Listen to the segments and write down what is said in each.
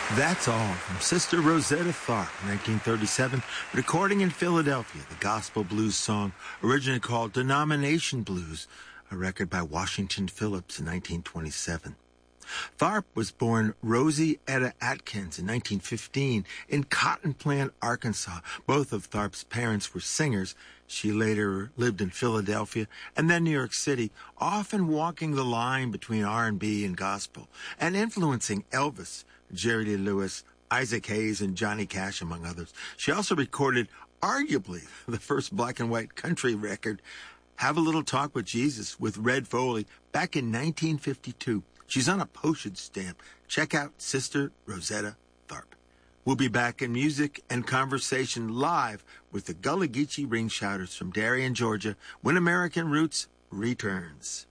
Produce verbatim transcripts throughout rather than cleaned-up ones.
That's All from Sister Rosetta Tharpe, nineteen thirty-seven, recording in Philadelphia, the gospel blues song originally called Denomination Blues, a record by Washington Phillips in nineteen twenty-seven. Tharpe was born Rosie Etta Atkins in nineteen fifteen in Cotton Plant, Arkansas. Both of Tharpe's parents were singers. She later lived in Philadelphia and then New York City, often walking the line between R and B and gospel, and influencing Elvis, Jerry Lee Lewis, Isaac Hayes, and Johnny Cash, among others. She also recorded arguably the first black and white country record, Have a Little Talk with Jesus, with Red Foley, back in nineteen fifty-two. She's on a postage stamp. Check out Sister Rosetta Tharpe. We'll be back in music and conversation live with the Gullah Geechee Ring Shouters from Darien, Georgia, when American Roots returns.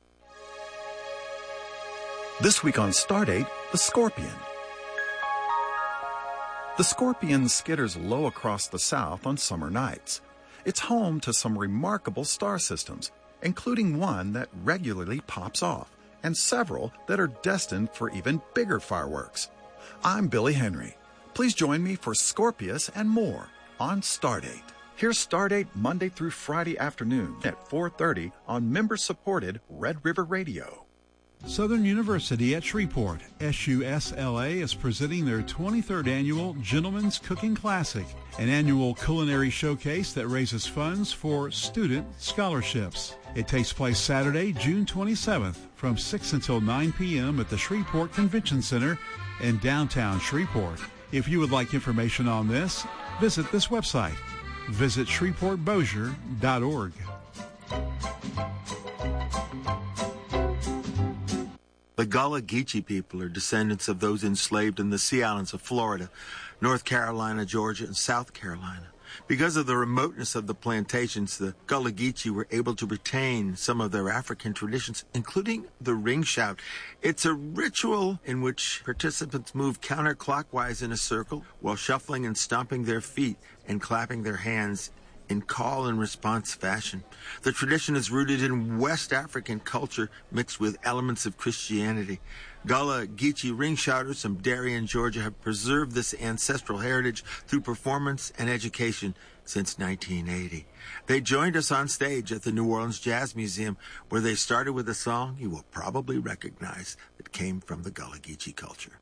This week on Stardate, the Scorpion. The Scorpion skitters low across the South on summer nights. It's home to some remarkable star systems, including one that regularly pops off, and several that are destined for even bigger fireworks. I'm Billy Henry. Please join me for Scorpius and more on Stardate. Here's Stardate Monday through Friday afternoon at four thirty on member-supported Red River Radio. Southern University at Shreveport, S U S L A, is presenting their twenty-third annual Gentlemen's Cooking Classic, an annual culinary showcase that raises funds for student scholarships. It takes place Saturday, June twenty-seventh from six until nine p.m. at the Shreveport Convention Center in downtown Shreveport. If you would like information on this, visit this website. Visit shreveport bossier dot org. The Gullah Geechee people are descendants of those enslaved in the Sea Islands of Florida, North Carolina, Georgia, and South Carolina. Because of the remoteness of the plantations, the Gullah Geechee were able to retain some of their African traditions, including the ring shout. It's a ritual in which participants move counterclockwise in a circle while shuffling and stomping their feet and clapping their hands in call and response fashion. The tradition is rooted in West African culture mixed with elements of Christianity. Gullah Geechee ring shouters from Darien, Georgia have preserved this ancestral heritage through performance and education since nineteen eighty. They joined us on stage at the New Orleans Jazz Museum, where they started with a song you will probably recognize that came from the Gullah Geechee culture.